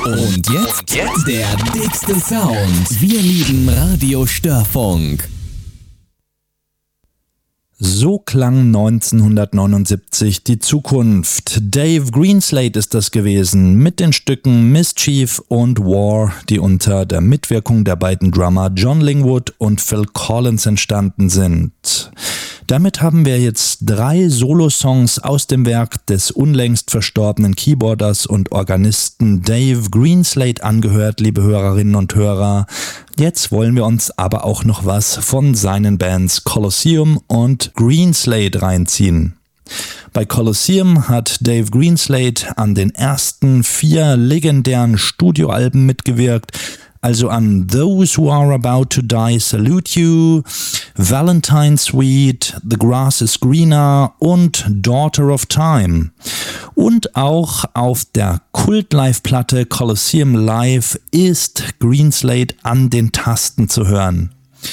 Und jetzt der dickste Sound. Wir lieben Radio Störfunk. So klang 1979 die Zukunft. Dave Greenslade ist das gewesen, mit den Stücken Mischief und War, die unter der Mitwirkung der beiden Drummer John Lingwood und Phil Collins entstanden sind. Damit haben wir jetzt 3 Solo-Songs aus dem Werk des unlängst verstorbenen Keyboarders und Organisten Dave Greenslade angehört, liebe Hörerinnen und Hörer. Jetzt wollen wir uns aber auch noch was von seinen Bands Colosseum und Greenslade reinziehen. Bei Colosseum hat Dave Greenslade an den ersten 4 legendären Studioalben mitgewirkt, also an Those Who Are About to Die Salute You, Valentine Suite, The Grass is Greener und Daughter of Time. Und auch auf der Kult-Live-Platte Colosseum Live ist Greenslade an den Tasten zu hören.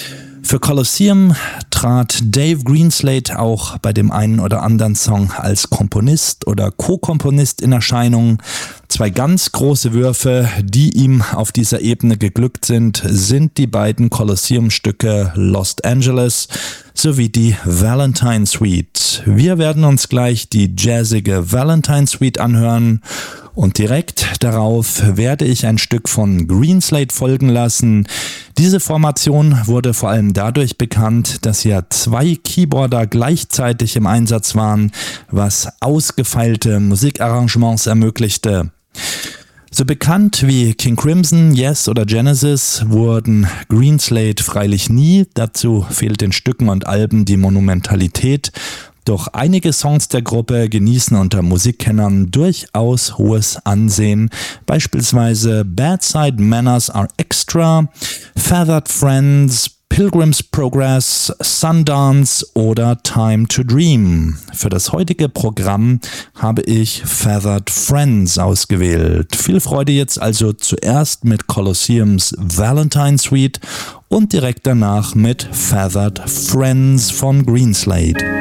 Für Colosseum trat Dave Greenslade auch bei dem einen oder anderen Song als Komponist oder Co-Komponist in Erscheinung. 2 ganz große Würfe, die ihm auf dieser Ebene geglückt sind die beiden Colosseum-Stücke Lost Angeles sowie die Valentine Suite. Wir werden uns gleich die jazzige Valentine Suite anhören und direkt darauf werde ich ein Stück von Greenslade folgen lassen. Diese Formation wurde vor allem dadurch bekannt, dass ja 2 Keyboarder gleichzeitig im Einsatz waren, was ausgefeilte Musikarrangements ermöglichte. So bekannt wie King Crimson, Yes oder Genesis wurden Greenslade freilich nie, dazu fehlt den Stücken und Alben die Monumentalität, doch einige Songs der Gruppe genießen unter Musikkennern durchaus hohes Ansehen, beispielsweise Bad Side Manners Are Extra, Feathered Friends, Pilgrim's Progress, Sundance oder Time to Dream. Für das heutige Programm habe ich Feathered Friends ausgewählt. Viel Freude jetzt also zuerst mit Colosseums Valentine Suite und direkt danach mit Feathered Friends von Greenslade.